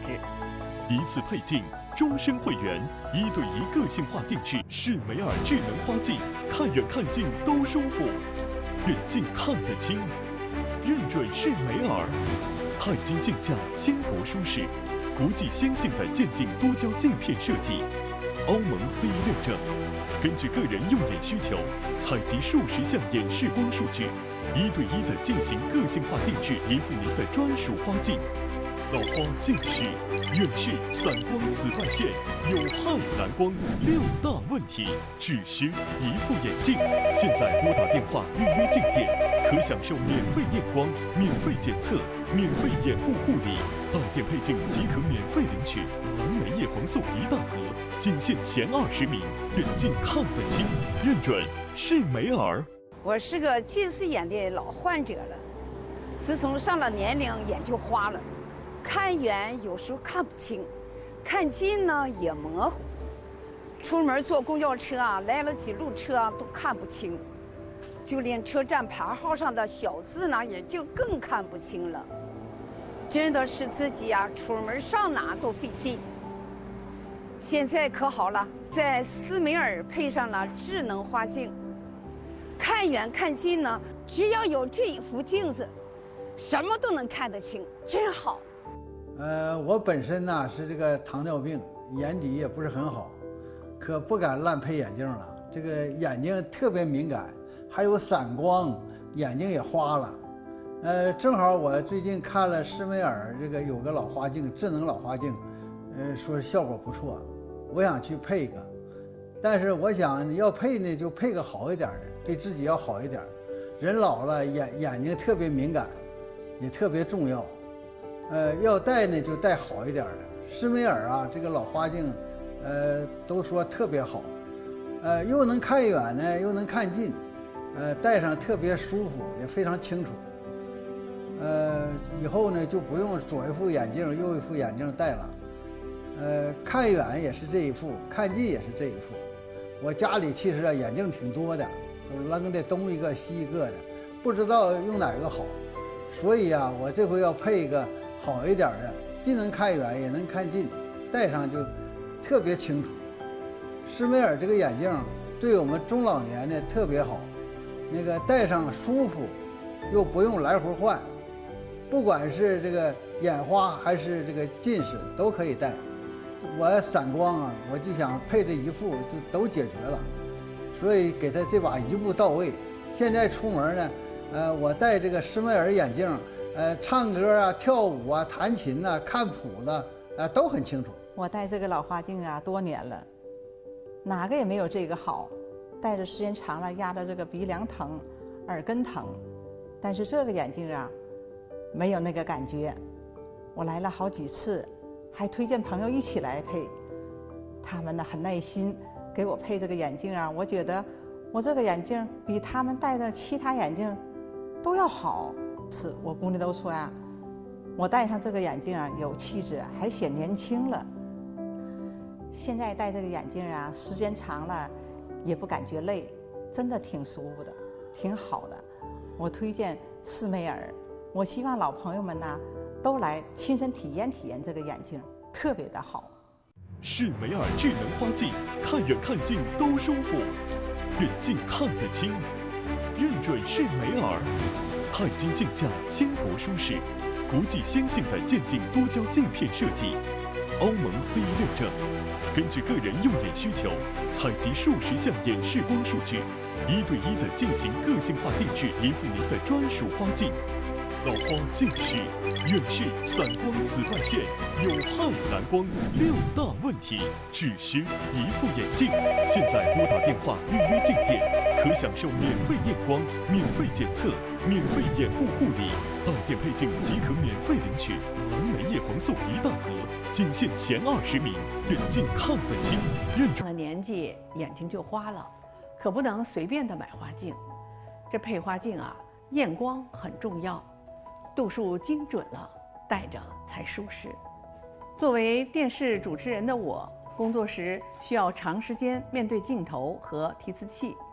制。 一次配镜，终身会员，1对1个性化定制士美尔智能花镜，看远看近都舒服，远近看得清，认准是美尔。钛金镜架轻薄舒适，国际先进的渐镜多焦镜片设计，欧盟 CE 认证。根据个人用眼需求，采集数十项眼视光数据，1对1的进行个性化定制，一副您的专属花镜。老花近视、远视、散光、紫外线、有害蓝光6大问题，只需一副眼镜。现在拨打电话预约镜店，可享受免费验光、免费检测、免费眼部护理，到店配镜即可免费领取蓝莓叶黄素1大盒，仅限前20名，远近看得清，认准是美尔。 我是个近视眼的老患者了，自从上了年龄，眼就花了。看远有时候看不清，看近呢也模糊。出门坐公交车啊，来了几路车都看不清，就连车站牌号上的小字呢，也就更看不清了。真的是自己啊，出门上哪都费劲。现在可好了，在斯美尔配上了智能花镜，看远看近呢，只要有这一副镜子，什么都能看得清，真好。 我本身呢是这个糖尿病，眼底也不是很好，可不敢乱配眼镜了。这个眼睛特别敏感，还有散光，眼睛也花了。正好我最近看了施美尔这个有个老花镜，智能老花镜，说效果不错，我想去配一个。但是我想要配呢，就配个好一点的，对自己要好一点。人老了，眼睛特别敏感，也特别重要。要戴呢就戴好一点的。施美尔啊，这个老花镜，都说特别好，又能看远呢，又能看近，戴上特别舒服，也非常清楚。以后呢就不用左一副眼镜右一副眼镜戴了，看远也是这一副，看近也是这一副。我家里其实啊眼镜挺多的，都扔的东一个西一个的，不知道用哪个好，所以啊我这回要配一个好一点的，既能看远也能看近，戴上就特别清楚。施美尔这个眼镜对我们中老年呢特别好，那个戴上舒服，又不用来回换，不管是这个眼花还是这个近视都可以戴。我散光啊，我就想配这一副就都解决了，所以给他这把一步到位。现在出门呢，我戴这个施美尔眼镜。唱歌啊、跳舞啊、弹琴啊、看谱子都很清楚。 我戴这个老花镜啊多年了，哪个也没有这个好。戴着时间长了，压的这个鼻梁疼、耳根疼，但是这个眼镜啊，没有那个感觉。我来了好几次，还推荐朋友一起来配，他们呢很耐心给我配这个眼镜啊。我觉得我这个眼镜比他们戴的其他眼镜都要好。是我姑娘都说呀，我戴上这个眼镜啊有气质，还显年轻了。现在戴这个眼镜啊，时间长了也不感觉累，真的挺舒服的，挺好的。我推荐施美尔，我希望老朋友们呢都来亲身体验体验这个眼镜，特别的好。 施美尔智能花镜，看远看近都舒服，远近看得清，认准是美尔。钛金镜架轻薄舒适，国际先进的渐镜多焦镜片设计，欧盟 CE 认证。根据个人用眼需求，采集数十项眼视光数据，1对1的进行个性化定制，一副您的专属花镜。老花近视、远视、散光、紫外线、有害蓝光6大问题，只需一副眼镜。现在拨打电话预约镜店，可享受免费验光、免费检测、免费眼部护理，到店配镜即可免费领取蓝莓叶黄素1大盒，仅限前20名，远近看得清，认准。 上了年纪眼睛就花了，可不能随便的买花镜。这配花镜啊，验光很重要。度数精准了，戴着才舒适。作为电视主持人的我，工作时需要长时间面对镜头和提词器，